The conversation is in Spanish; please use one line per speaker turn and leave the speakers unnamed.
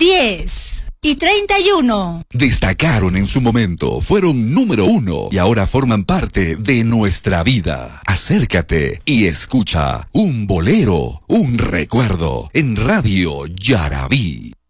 10 y 31.
Destacaron en su momento, fueron número 1 y ahora forman parte de nuestra vida. Acércate y escucha un bolero, un recuerdo en Radio Yarabí.